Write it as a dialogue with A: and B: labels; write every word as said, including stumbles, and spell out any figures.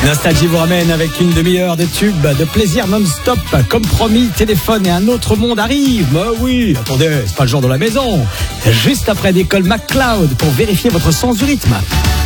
A: Nostalgie vous ramène avec une demi-heure de tubes, de plaisir non-stop. Comme promis, téléphone et un autre monde arrive. Bah oui, attendez, c'est pas le genre de la maison. Juste après l'école MacLeod pour vérifier votre sens du rythme.